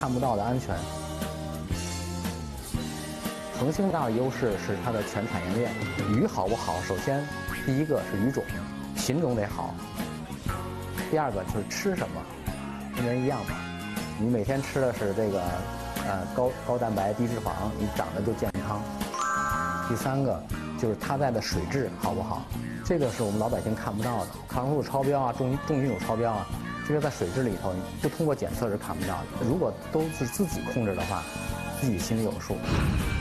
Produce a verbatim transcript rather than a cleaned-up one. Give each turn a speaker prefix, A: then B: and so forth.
A: 看不到的安全。恒星大的优势是它的全产业链，鱼好不好？首先，第一个是鱼种，品种得好。第二个就是吃什么，跟人一样嘛，你每天吃的是这个，呃高高蛋白低脂肪，你长得就健康。第三个就是它在的水质好不好，这个是我们老百姓看不到的，抗生素超标啊，重重金属超标啊。这个在水质里头，你不通过检测是看不到的。如果都是自己控制的话，自己心里有数。